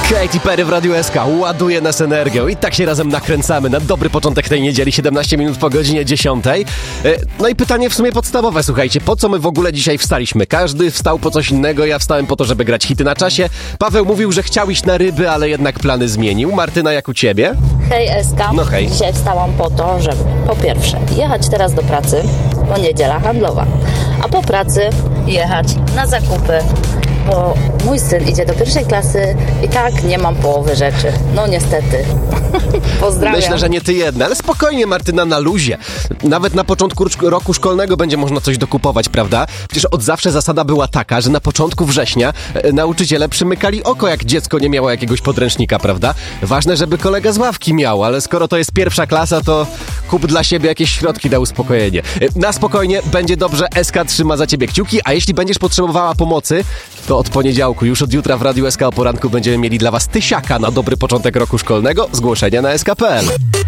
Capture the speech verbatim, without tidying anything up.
Katy Perry w Radiu S K ładuje nas energią i tak się razem nakręcamy na dobry początek tej niedzieli, siedemnaście minut po godzinie dziesiątej. No i pytanie w sumie podstawowe, słuchajcie, po co my w ogóle dzisiaj wstaliśmy? Każdy wstał po coś innego, ja wstałem po to, żeby grać hity na czasie. Paweł mówił, że chciał iść na ryby, ale jednak plany zmienił. Martyna, jak u ciebie? Hej S K, No hej. Dzisiaj wstałam po to, żeby po pierwsze jechać teraz do pracy, bo niedziela handlowa, a po pracy jechać na zakupy, bo mój syn idzie do pierwszej klasy i tak nie mam połowy rzeczy. No niestety. Pozdrawiam. Myślę, że nie ty jedna, ale spokojnie, Martyna, na luzie. Nawet na początku roku szkolnego będzie można coś dokupować, prawda? Przecież od zawsze zasada była taka, że na początku września e, nauczyciele przymykali oko, jak dziecko nie miało jakiegoś podręcznika, prawda? Ważne, żeby kolega z ławki miał, ale skoro to jest pierwsza klasa, to kup dla siebie jakieś środki na uspokojenie. E, na spokojnie, będzie dobrze, S K trzyma za ciebie kciuki, a jeśli będziesz potrzebowała pomocy, to od poniedziałku, już od jutra w Radiu S K o poranku będziemy mieli dla was tysiaka na dobry początek roku szkolnego. Zgłoszenia na S K kropka P L.